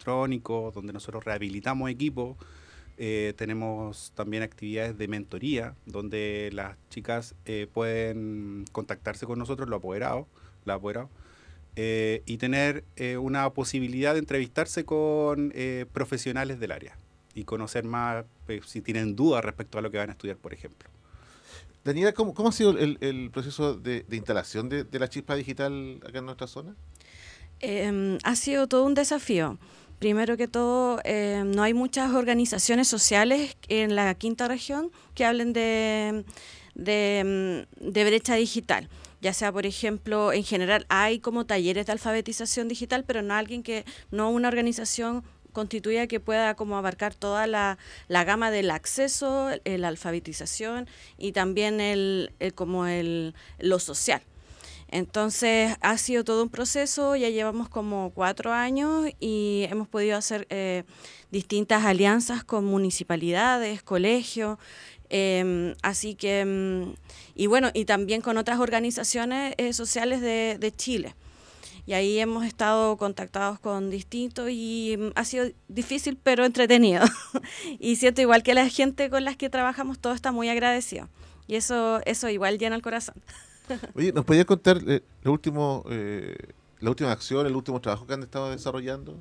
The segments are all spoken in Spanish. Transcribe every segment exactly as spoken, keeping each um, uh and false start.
electrónicos, donde nosotros rehabilitamos equipos. Eh, tenemos también actividades de mentoría, donde las chicas eh, pueden contactarse con nosotros, los apoderados, los apoderados, eh, y tener eh, una posibilidad de entrevistarse con eh, profesionales del área y conocer más eh, si tienen dudas respecto a lo que van a estudiar, por ejemplo. Daniela, ¿cómo, cómo ha sido el, el proceso de, de instalación de, de la chispa digital acá en nuestra zona? Eh, ha sido todo un desafío. Primero que todo, eh, no hay muchas organizaciones sociales en la quinta región que hablen de, de, de brecha digital. Ya sea, por ejemplo, en general hay como talleres de alfabetización digital, pero no alguien que, no una organización constituida que pueda como abarcar toda la, la gama del acceso, eh, la alfabetización y también el, el como el, lo social. Entonces ha sido todo un proceso, ya llevamos como cuatro años y hemos podido hacer eh, distintas alianzas con municipalidades, colegios, eh, así que, mm, y bueno, y también con otras organizaciones eh, sociales de, de Chile. Y ahí hemos estado contactados con distintos y mm, ha sido difícil pero entretenido. Y siento igual que la gente con las que trabajamos, todo está muy agradecido. Y eso, eso igual llena el corazón. Oye, ¿nos podías contar eh, lo último, eh, la última acción, el último trabajo que han estado desarrollando?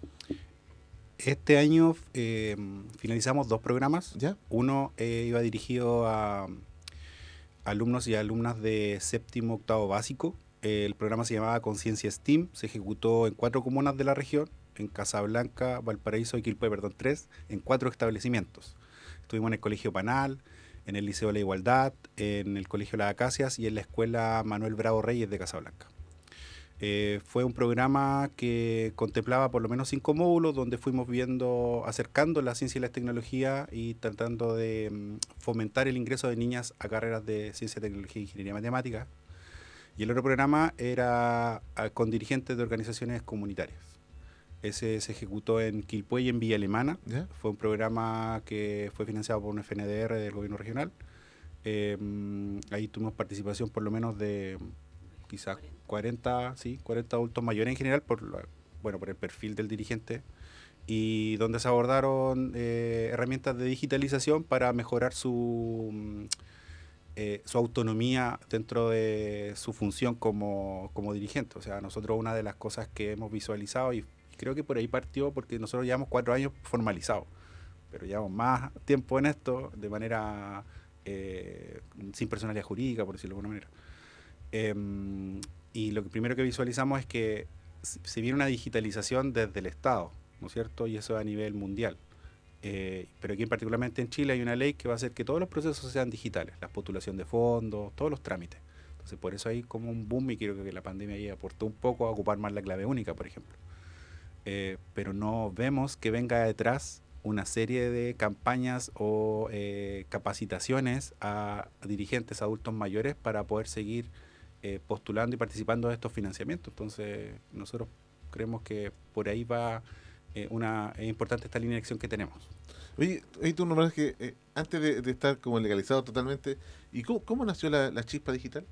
Este año eh, finalizamos dos programas. ¿Ya? Uno eh, iba dirigido a alumnos y alumnas de séptimo, octavo básico. Eh, el programa se llamaba Conciencia STEAM. Se ejecutó en cuatro comunas de la región, en Casablanca, Valparaíso y Quilpué, perdón, tres, en cuatro establecimientos. Estuvimos en el Colegio Panal, en el Liceo de la Igualdad, en el Colegio Las Acacias y en la Escuela Manuel Bravo Reyes de Casablanca. Eh, fue un programa que contemplaba por lo menos cinco módulos donde fuimos viendo, acercando la ciencia y la tecnología y tratando de um, fomentar el ingreso de niñas a carreras de ciencia, tecnología e ingeniería matemática. Y el otro programa era a, con dirigentes de organizaciones comunitarias. Ese se ejecutó en Quilpué y en Villa Alemana. ¿Ya? Fue un programa que fue financiado por un F N D R del gobierno regional. Eh, ahí tuvimos participación por lo menos de quizás cuarenta, sí, cuarenta adultos mayores en general, por, la, bueno, por el perfil del dirigente, y donde se abordaron eh, herramientas de digitalización para mejorar su, eh, su autonomía dentro de su función como, como dirigente. O sea, nosotros una de las cosas que hemos visualizado, y creo que por ahí partió porque nosotros llevamos cuatro años formalizados, pero llevamos más tiempo en esto de manera eh, sin personalidad jurídica, por decirlo de alguna manera. Eh, y lo que primero que visualizamos es que se viene una digitalización desde el Estado, ¿no es cierto? Y eso a nivel mundial. Eh, pero aquí particularmente en Chile hay una ley que va a hacer que todos los procesos sean digitales, la postulación de fondos, todos los trámites. Entonces por eso hay como un boom y creo que la pandemia ahí aportó un poco a ocupar más la clave única, por ejemplo. Eh, pero no vemos que venga detrás una serie de campañas o eh, capacitaciones a dirigentes adultos mayores para poder seguir eh, postulando y participando de estos financiamientos. Entonces nosotros creemos que por ahí va eh, una es importante esta línea de acción que tenemos. Oye, oye tú nombras que eh, antes de, de estar como legalizado totalmente, ¿y cómo, cómo nació la, la chispa digital?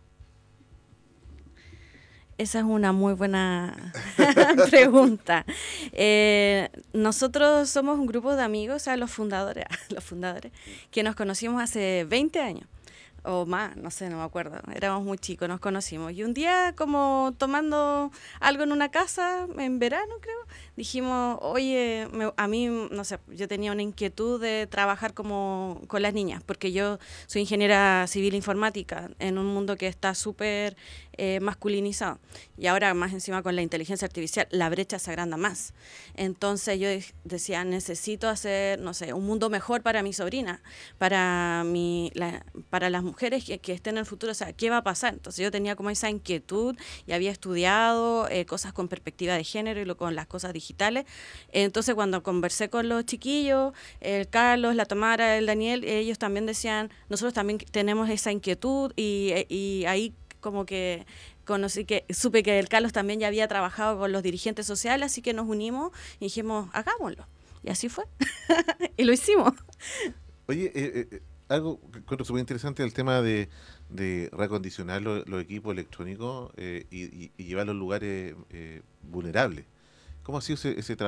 Esa es una muy buena pregunta. Eh, nosotros somos un grupo de amigos, o sea, los fundadores, los fundadores, que nos conocimos hace veinte años. O más, no sé, no me acuerdo, éramos muy chicos, nos conocimos. Y un día, como tomando algo en una casa, en verano creo, dijimos, oye, me, a mí, no sé, yo tenía una inquietud de trabajar como con las niñas, porque yo soy ingeniera civil informática en un mundo que está súper eh, masculinizado. Y ahora, más encima con la inteligencia artificial, la brecha se agranda más. Entonces yo decía, necesito hacer, no sé, un mundo mejor para mi sobrina, para, mi, la, para las mujeres que, que estén en el futuro, o sea, ¿qué va a pasar? Entonces yo tenía como esa inquietud y había estudiado eh, cosas con perspectiva de género y lo, con las cosas digitales. Entonces cuando conversé con los chiquillos, el Carlos, la Tamara, el Daniel, ellos también decían, nosotros también tenemos esa inquietud y, y ahí como que conocí que, supe que el Carlos también ya había trabajado con los dirigentes sociales, así que nos unimos y dijimos, hagámoslo. Y así fue. Y lo hicimos. Oye, eh, eh, algo que encuentro súper interesante es el tema de, de reacondicionar los, los equipos electrónicos eh, y, y, y llevarlos a lugares eh, vulnerables. ¿Cómo ha sido ese, ese trabajo?